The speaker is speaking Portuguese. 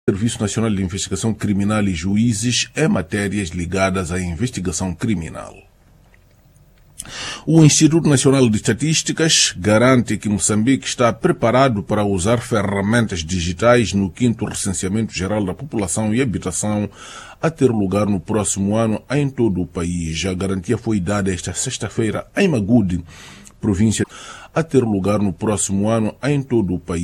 Serviço Nacional de Investigação Criminal e juízes em matérias ligadas à investigação criminal. O Instituto Nacional de Estatísticas garante que Moçambique está preparado para usar ferramentas digitais no 5º Recenseamento Geral da População e Habitação a ter lugar no próximo ano em todo o país. A garantia foi dada esta sexta-feira em Magude, província, a ter lugar no próximo ano em todo o país.